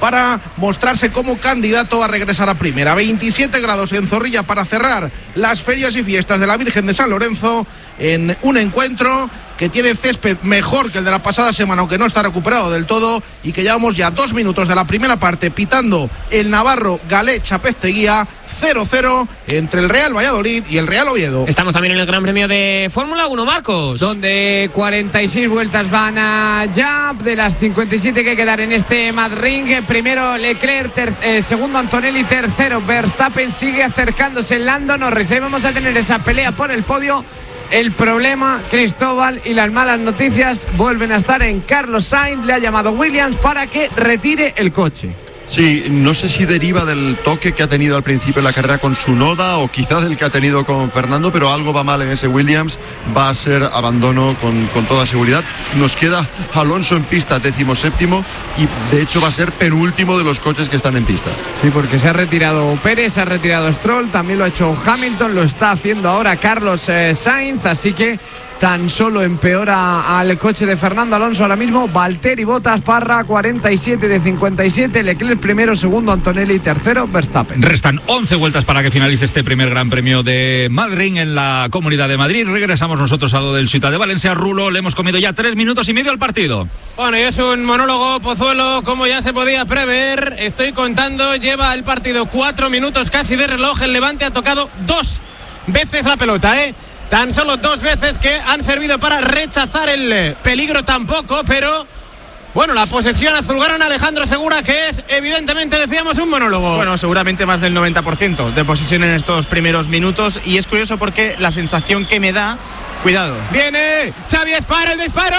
para mostrarse como candidato a regresar a primera. 27 grados en Zorrilla para cerrar las ferias y fiestas de la Virgen de San Lorenzo, en un encuentro que tiene césped mejor que el de la pasada semana, aunque no está recuperado del todo, y que llevamos ya 2 minutos de la primera parte pitando el navarro Galé Chapezteguía. 0-0 entre el Real Valladolid y el Real Oviedo. Estamos también en el Gran Premio de Fórmula 1, Marcos, donde 46 vueltas van ya de las 57 que hay que dar en este Madrid. Primero Leclerc, segundo Antonelli, tercero Verstappen. Sigue acercándose Lando Norris. Ahí vamos a tener esa pelea por el podio. El problema, Cristóbal, y las malas noticias vuelven a estar en Carlos Sainz. Le ha llamado Williams para que retire el coche. Sí, no sé si deriva del toque que ha tenido al principio de la carrera con Tsunoda o quizás del que ha tenido con Fernando, pero algo va mal en ese Williams. Va a ser abandono con toda seguridad. Nos queda Alonso en pista, 17º, y de hecho va a ser penúltimo de los coches que están en pista. Sí, porque se ha retirado Pérez, se ha retirado Stroll, también lo ha hecho Hamilton, lo está haciendo ahora Carlos Sainz, así que tan solo empeora al coche de Fernando Alonso ahora mismo. Valtteri Bottas, Parra, 47 de 57, Leclerc primero, segundo Antonelli, tercero Verstappen. Restan 11 vueltas para que finalice este primer Gran Premio de Madrid en la Comunidad de Madrid. Regresamos nosotros a lo del Ciutat de Valencia. Rulo, le hemos comido ya 3 minutos y medio al partido. Bueno, y es un monólogo, Pozuelo, como ya se podía prever. Estoy contando, lleva el partido 4 minutos casi de reloj. El Levante ha tocado 2 veces la pelota, Tan solo 2 veces que han servido para rechazar el peligro tampoco, pero bueno, la posesión azulgrana, Alejandro Segura, que es evidentemente, decíamos, un monólogo. Bueno, seguramente más del 90% de posesión en estos primeros minutos, y es curioso porque la sensación que me da, cuidado. Viene Xavi Espar, el disparo.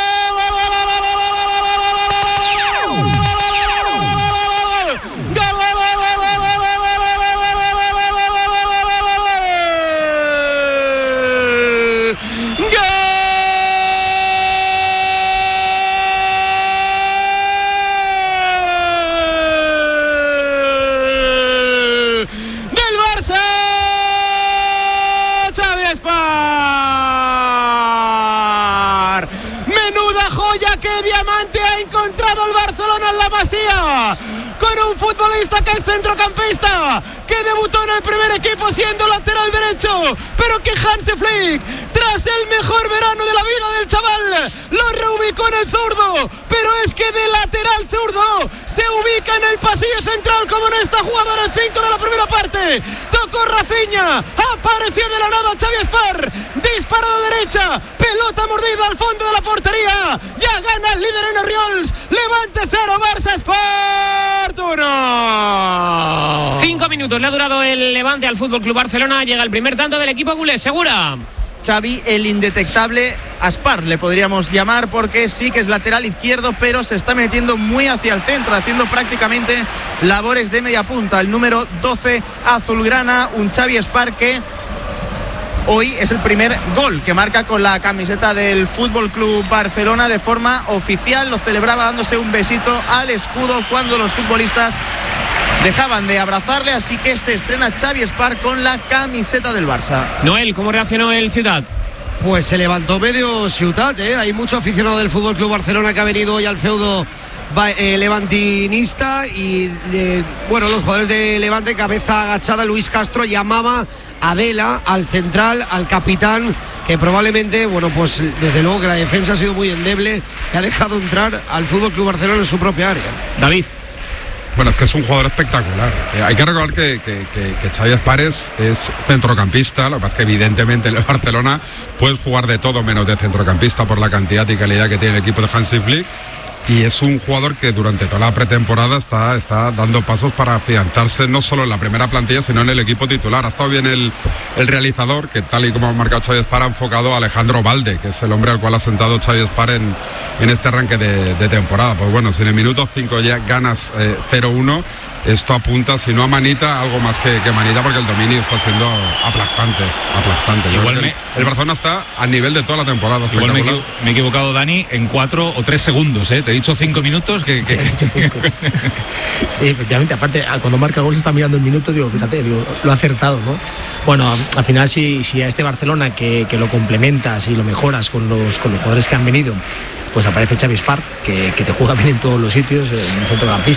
Con un futbolista que es centrocampista, que debutó en el primer equipo siendo lateral derecho, pero que Hansi Flick, tras el mejor verano de la vida del chaval, lo reubicó en el zurdo. Pero es que de lateral zurdo se ubica en el pasillo central, como en esta jugada, en el 5 de la primera parte. Tocó Rafinha, apareció de la nada Xavi Espar, disparo de derecha, pelota mordida al fondo de la portería. Ya gana el líder en Oriols. Levante 0, Barça Sport 1. 5 minutos le ha durado el Levante al Fútbol Club Barcelona. Llega el primer tanto del equipo culé. Segura. Xavi, el indetectable Aspar, le podríamos llamar, porque sí que es lateral izquierdo, pero se está metiendo muy hacia el centro, haciendo prácticamente labores de media punta. El número 12 azulgrana, un Xavi Aspar que hoy es el primer gol que marca con la camiseta del Fútbol Club Barcelona de forma oficial. Lo celebraba dándose un besito al escudo cuando los futbolistas dejaban de abrazarle, así que se estrena Xavi Espar con la camiseta del Barça. Noel, ¿cómo reaccionó el Ciutat? Pues se levantó medio Ciutat, Hay mucho aficionado del Fútbol Club Barcelona que ha venido hoy al feudo levantinista y bueno, los jugadores de Levante, cabeza agachada. Luis Castro llamaba a Vela, al central, al capitán, que probablemente, bueno, pues desde luego que la defensa ha sido muy endeble, que ha dejado entrar al Fútbol Club Barcelona en su propia área. David. Bueno, es que es un jugador espectacular. Hay que recordar que Xavi Espar es centrocampista. Lo que pasa es que evidentemente en el Barcelona puedes jugar de todo menos de centrocampista por la cantidad y calidad que tiene el equipo de Hansi Flick. Y es un jugador que durante toda la pretemporada está dando pasos para afianzarse no solo en la primera plantilla, sino en el equipo titular. Ha estado bien el realizador, que tal y como ha marcado Xavi Espar, ha enfocado a Alejandro Balde, que es el hombre al cual ha sentado Xavi Espar en este arranque de temporada. Pues bueno, si en el minuto 5 ya ganas 0-1, esto apunta, si no a manita, algo más que manita, porque el dominio está siendo aplastante. Igual el Barcelona está al nivel de toda la temporada. Igual me he equivocado, Dani, en 4 o 3 segundos, Te he dicho 5 minutos Sí, efectivamente, aparte cuando marca el gol se está mirando el minuto, fíjate, lo ha acertado, ¿no? Bueno, al final si a este Barcelona que lo complementas y lo mejoras con los jugadores que han venido, pues aparece Xavi Espar, que te juega bien en todos los sitios, un centrocampista